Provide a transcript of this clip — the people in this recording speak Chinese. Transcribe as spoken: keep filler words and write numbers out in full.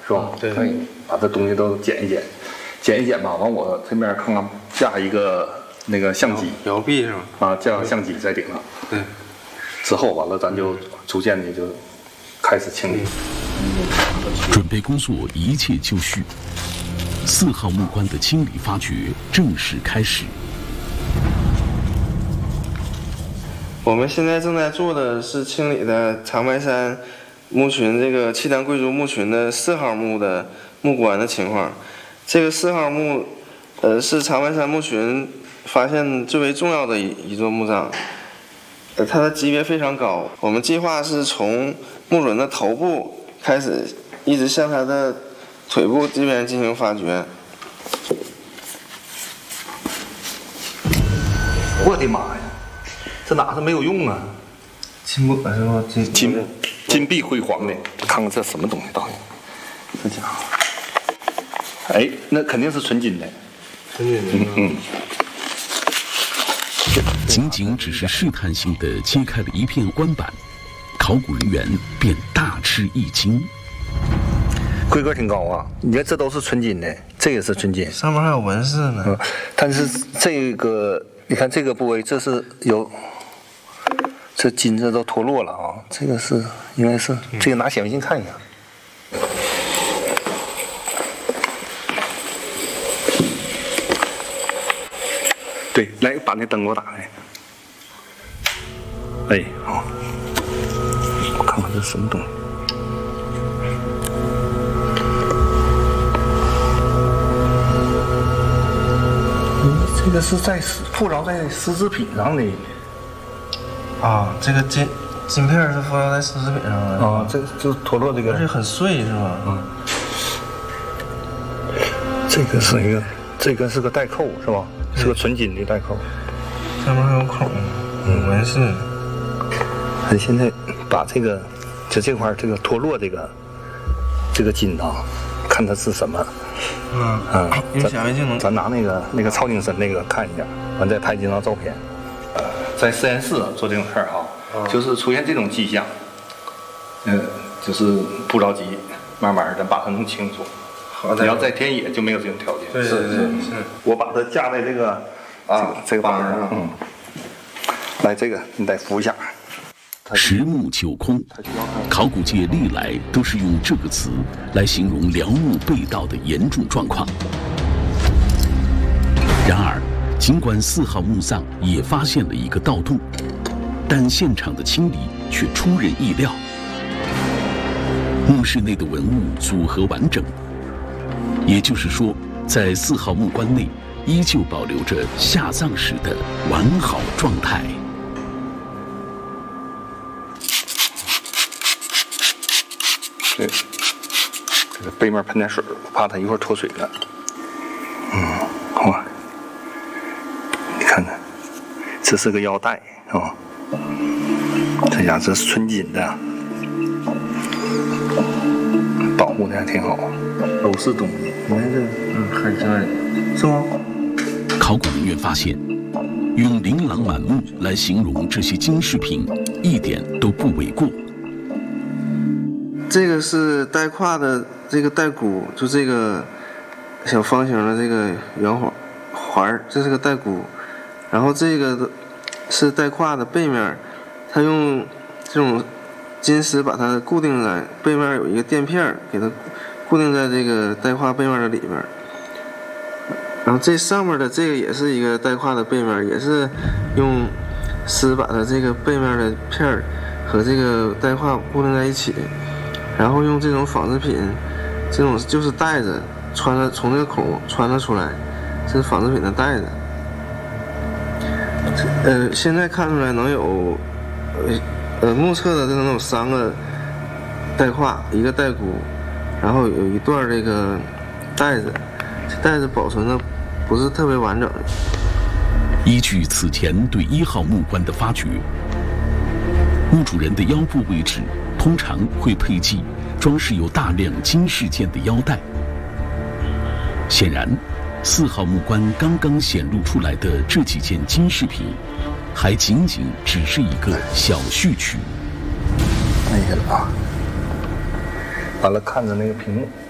是吧？ 对， 可以把这东西都剪一剪，剪一剪吧。完我这边看看架一个那个相机， 摇臂是吧？ 啊，架个相机在顶上。 对。 之后完了，咱就逐渐的就开始清理。 准备工作一切就绪，四号木棺的清理发掘正式开始。 我们现在正在做的是清理的长白山墓群这个契丹贵族墓群的四号墓的木棺的情况。这个四号墓，呃，是长白山墓群发现最为重要的一一座墓葬。呃，它的级别非常高。我们计划是从墓主人的头部开始，一直向他的腿部这边进行发掘。 我的妈呀，这哪是没有用啊？ 金箔是吧？金金金碧辉煌的，看看这什么东西，导演，这家伙，哎，那肯定是纯金的。 纯金的。 嗯嗯。 仅仅只是试探性地揭开了一片棺板，考古人员便大吃一惊。 规格挺高啊！你看这都是纯金的，这也是纯金， 上面还有纹饰呢。 嗯，但是这个你看这个部位，这是有这金子都脱落了啊！这个是应该是这个拿显微镜看一下。对，来把那灯给我打开。哎，好，我看看这是什么东西。嗯，这个是在附着在丝织品上的。 啊，这个金金片是附着在丝织品上的。 啊，这就脱落这个， 而且很碎是吧？ 嗯。这个是一个，这个是个带扣是吧？是个纯金的带扣， 上面还有孔，有纹饰。 咱现在把这个，就这块这个脱落这个这个金啊，看它是什么。 嗯嗯， 用显微镜能。 咱拿那个那个超精深那个看一下，完再拍几张照片。呃，在实验室做这种事儿哈，嗯、就是出现这种迹象，嗯、呃，就是不着急，慢慢的把它弄清楚。你要在田野就没有这种条件。 对对对，是。 我把它架在这个啊这个板上，嗯。来，这个你得扶一下。 十墓九空，考古界历来都是用这个词来形容梁墓被盗的严重状况。然而，尽管四号墓葬也发现了一个盗洞，但现场的清理却出人意料。墓室内的文物组合完整。也就是说，在四号墓棺内依旧保留着下葬时的完好状态。 对，这个背面喷点水，怕它一会儿脱水了。嗯，好，你看看，这是个腰带啊，这家这是纯金的，保护的还挺好，都是东西。你看这个， 嗯，很真，是吗？ 考古人员发现，用“琳琅满目”来形容这些金饰品，一点都不为过。 这个是带胯的这个带箍，就这个小方形的这个圆环环，这是个带箍。然后这个是带胯的背面，它用这种金丝把它固定在背面，有一个垫片给它固定在这个带胯背面的里面。然后这上面的这个也是一个带胯的背面，也是用丝把它这个背面的片儿和这个带胯固定在一起，然后用这种纺织品，这种就是带子穿了从这个孔穿了出来，这是纺织品的带子。呃，现在看出来能有呃呃目测的这能有三个带胯，一个带箍，然后有一段这个带子，这带子保存的不是特别完整。 依据此前对一号木棺的发掘，墓主人的腰部位置通常会配系装饰有大量金饰件的腰带。显然，四号木棺刚刚显露出来的这几件金饰品，还仅仅只是一个小序曲。 哎呀啊！完了，看着那个屏幕，